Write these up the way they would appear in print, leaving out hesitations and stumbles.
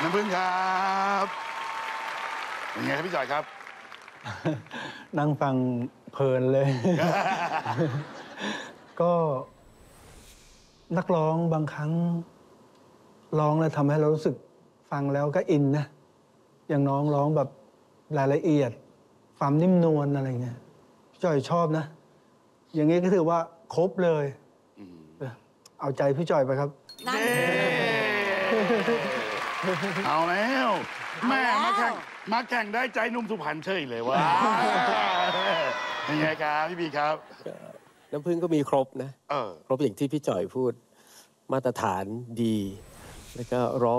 น้ำพึ่งครับเป็นไงครับพี่จอยครับนั่งฟังเพลินเลย ก็นักร้องบางครั้งร้องแล้วทำให้เรารู้สึกฟังแล้วก็อินนะอย่างน้องร้องแบบรายละเอียดความนิ่มนวลอะไรเงี้ยพี่จอยชอบนะอย่างนี้ก็ถือว่าครบเลยเอาใจพี่จอยไปครับเอาแล้วแม่มาแข่งได้ใจนุ่มสุพรรณเฉยเลยว่าเป็นไงครับพี่บีครับน้ำพึ่งก็มีครบนะครบอย่างที่พี่จ่อยพูดมาตรฐานดีแล้วก็ร้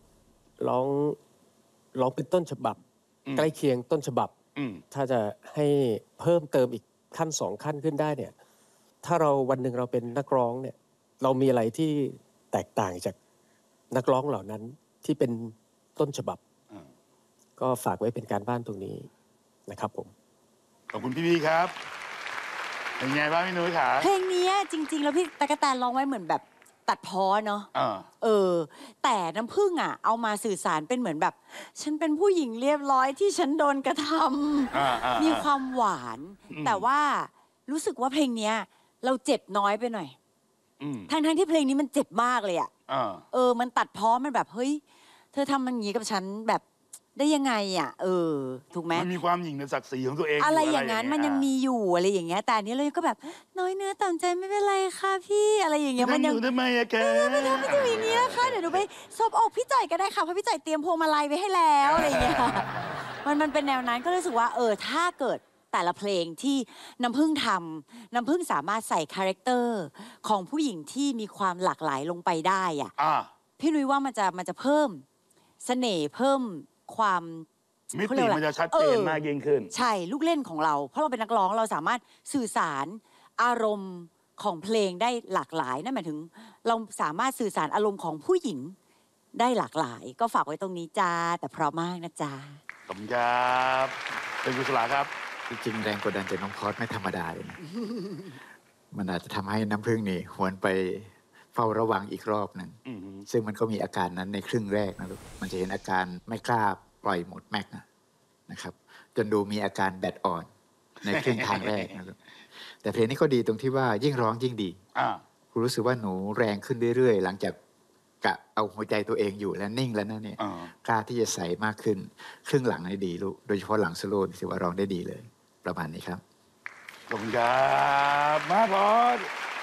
องเป็นต้นฉบับใกล้เคียงต้นฉบับถ้าจะให้เพิ่มเติมอีกขั้น2 ขั้นขึ้นได้เนี่ยถ้าเราวันหนึ่งเราเป็นนักร้องเนี่ยเรามีอะไรที่แตกต่างจากนักร้องเหล่านั้นที่เป็นต้นฉบับก็ฝากไว้เป็นการบ้านตรงนี้นะครับผมขอบคุณพี่บีครับเป็นไงบ้างพี่นุ้ยขาเพลงนี้จริงๆแล้วพี่ตะกะแตนร้องไว้เหมือนแบบตัดพ้อเนาะแต่น้ำผึ้งเอามาสื่อสารเป็นเหมือนแบบฉันเป็นผู้หญิงเรียบร้อยที่ฉันโดนกระทำมีความหวานแต่ว่ารู้สึกว่าเพลงนี้เราเจ็บน้อยไปหน่อยทั้งที่เพลงนี้มันเจ็บมากเลยมันตัดพ้อมันแบบเฮ้ยเธอทำมันอย่างนี้กับฉันแบบได้ยังไงถูกไหมมันมีความหยิ่งในศักดิ์ศรีของตัวเองอะไรอย่างนั้นมันยังมีอยู่อะไรอย่างเงี้ยแต่อันนี้เราก็แบบน้อยเนื้อต่ำใจไม่เป็นไรค่ะพี่อะไรอย่างเงี้ยมันยังทำไมอะแกไม่ทำไม่ถึงอย่างนี้นะคะเดี๋ยวหนูไปซบอกพี่จ่อยก็ได้ค่ะเพราะพี่จ่อยเตรียมพวงมาลัยไว้ให้แล้วอะไรอย่างเงี้ยมันเป็นแนวนั้นก็รู้สึกว่าถ้าเกิดแต่ละเพลงที่น้ำผึ้งทำน้ำผึ้งสามารถใส่คาแรคเตอร์ของผู้หญิงที่มีความหลากหลายลงไปได้พี่นุ้ยว่ามันจะเพิ่มเสน่ห์เพิ่มความมิติมันจะชัดเจนมากยิ่งขึ้นใช่ลูกเล่นของเราเพราะเราเป็นนักร้องเราสามารถสื่อสารอารมณ์ของเพลงได้หลากหลายนั่นหมายถึงเราสามารถสื่อสารอารมณ์ของผู้หญิงได้หลากหลายก็ฝากไว้ตรงนี้จ้าแต่เพราะมากนะจ้าขอบคุณครับเป็นกุศลาครับจริงๆแรงกดดันจากน้องพอดไม่ธรรมดาเลยนะมันอาจจะทำให้น้ำผึ้งนี่หวนไปเฝ้าระวังอีกรอบหนึ่งซึ่งมันก็มีอาการนั้นในครึ่งแรกนะลูกมันจะเห็นอาการไม่กล้าปล่อยหมดแม็กนะครับจนดูมีอาการแบตอ่อนในครึ่งทางแรกนะลูกแต่เพลงนี้ก็ดีตรงที่ว่ายิ่งร้องยิ่งดีครูรู้สึกว่าหนูแรงขึ้นเรื่อยๆหลังจากกะเอาหัวใจตัวเองอยู่แล้วนิ่งแล้วนะเนี่ยกล้าที่จะใส่มากขึ้นครึ่งหลังได้ดีลูกโดยเฉพาะหลังสโลว์ถือว่าร้องได้ดีเลยประมาณนี้ครับขอบคุณครับมาพอด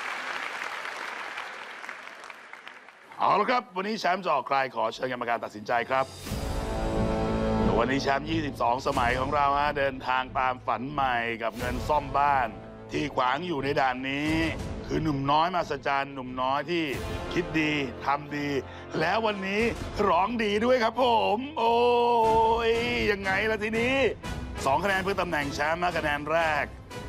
เอาละครับวันนี้แชมป์จะออกใครขอเชิญกรรมการตัดสินใจครับวันนี้แชมป์22 สมัยของเราเดินทางตามฝันใหม่กับเงินซ่อมบ้านที่ขวางอยู่ในด่านนี้คือหนุ่มน้อยมหัศจรรย์หนุ่มน้อยที่คิดดีทำดีแล้ววันนี้ร้องดีด้วยครับผมโอ้ยยังไงล่ะทีนี้2 คะแนนเพื่อตำแหน่งแชมป์คะแนนแรก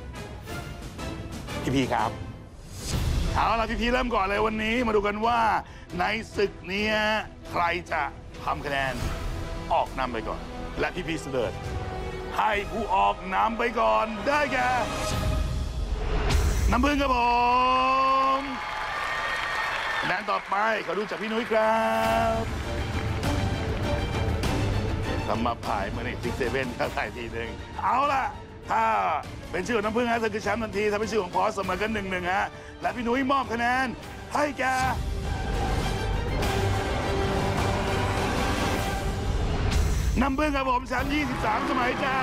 พี่ครับเอาล่ะพี่เริ่มก่อนเลยวันนี้มาดูกันว่าในศึกนี้ใครจะทำคะแนนออกนำไปก่อนและพี่เสด็จให้ผู้ออกนำไปก่อนได้แก่น้ำผึ้งครับผมคะแนนต่อไปขอดูจากพี่นุ้ยครับทำมาผ่ายเมื่อนี่67ก็ใส่ทีหนึ่งเอาล่ะถ้าเป็นชื่อของน้ำผึ้งจะคือแชมป์ทันทีถ้าเป็นชื่อของพอเสมอกัน1-1และพี่นุ้ยมอบคะแนนให้แก่น้ำผึ้งครับผมแชมป์23 สมัยจ้า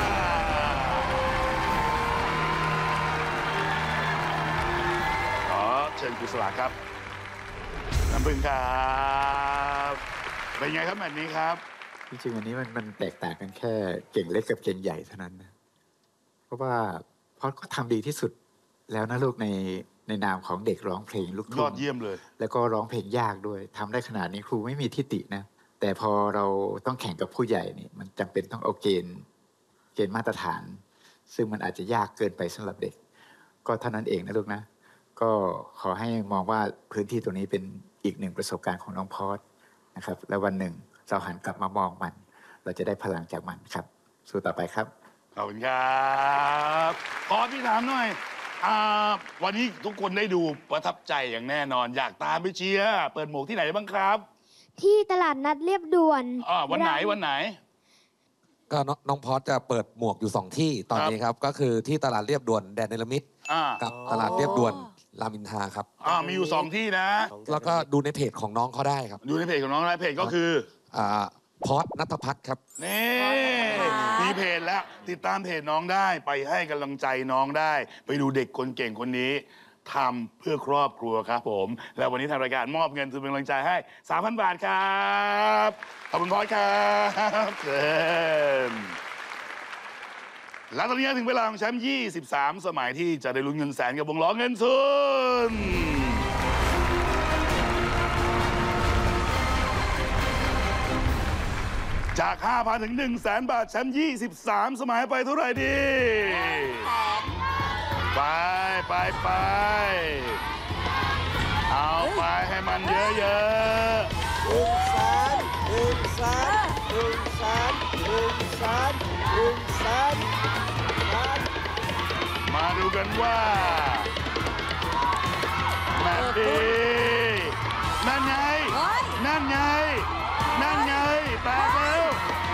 ขอเชิญครูสลาครับน้ำผึ้งครับเป็นไงครับแบบนี้ครับจริงๆวันนี้มันแตกต่างกันแค่เก่งเล็กกับเก่งใหญ่เท่านั้นนะเพราะว่าพอดก็ทำดีที่สุดแล้วนะลูกในนามของเด็กร้องเพลงลูกทุ่งยอดเยี่ยมเลยแล้วก็ร้องเพลงยากด้วยทำได้ขนาดนี้ครูไม่มีทิฏฐินะแต่พอเราต้องแข่งกับผู้ใหญ่นี่มันจำเป็นต้องเอาเกณฑ์มาตรฐานซึ่งมันอาจจะยากเกินไปสำหรับเด็กก็เท่านั้นเองนะลูกนะก็ขอให้มองว่าพื้นที่ตรงนี้เป็นอีกหนึ่งประสบการณ์ของน้องพอดนะครับแล้ววันหนึ่งเราหันกลับมามองมันเราจะได้พลังจากมันครับสู้ต่อไปครับขอบคุณครับขอพี่ถามหน่อยวันนี้ทุกคนได้ดูประทับใจอย่างแน่นอนอยากตามไปเชียร์เปิดหมวกที่ไหนบ้างครับที่ตลาดนัดเรียบด่วนวันไหนวันไหนก็น้องพอสจะเปิดหมวกอยู่ 2 ที่ตอนนี้ครับ ก็คือที่ตลาดเรียบด่วนแดนเนลมิตรกับตลาดเรียบด่วนรามอินทราครับมีอยู่2 ที่นะแล้วก็ดูในเพจของน้องเขาได้ครับดูในเพจของน้องนะเพจก็คือพอสณัฐพัฒน์ครับนี่มีเพจแล้วติดตามเพจน้องได้ไปให้กำลังใจน้องได้ ไปดูเด็กคนเก่งคนนี้ทำเพื่อครอบครัวครับผม แล้ววันนี้ทางรายการมอบเงินทุนเป็นกำลังใจให้ 3,000 บาทครับขอบคุณพอสครับเชิญและตอนนี้ถึงเวลาของแชมป์23 สมัยที่จะได้ลุ้นเงินแสนกับวงล้อเงินทุนจาก 5,000 ถึง 100,000 บาทแชมป์23 สมัยไปเท่าไหร่ดี ไปเอาไปให้มันเยอะๆมาดูกันว่าแมตช์ดีนั่นไงแตกแล้ว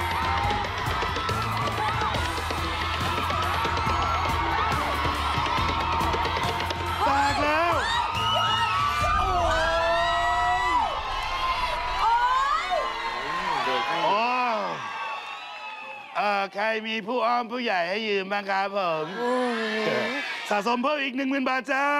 ใครมีผู้อ้อมผู้ใหญ่ให้ยืมบ้างครับผมสะสมเพิ่มอีก 10,000 บาทจ้า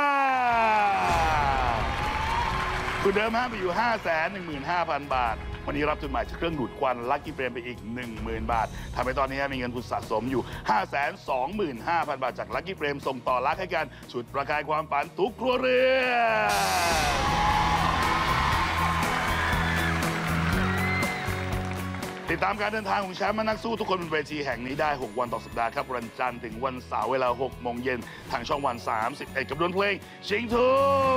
คุณเดิมไปอยู่ 515,000 บาท วันนี้รับทุนใหม่จากเครื่องดูดควันลัคกี้เฟรมไปอีก 10,000 บาททำให้ตอนนี้มีเงินทุนสะสมอยู่ 525,000 บาทจากลัคกี้เฟรมส่งต่อรักให้กันฉุดประกายความฝันทุกครัวเรือนติดตามการเดินทางของแชมป์และนักสู้ทุกคนบนเวทีแห่งนี้ได้ 6 วันต่อสัปดาห์ครับวันจันทร์ถึงวันเสาร์เวลา 6 โมงเย็นทางช่องวัน 31 กับดวลเพลงชิงทุน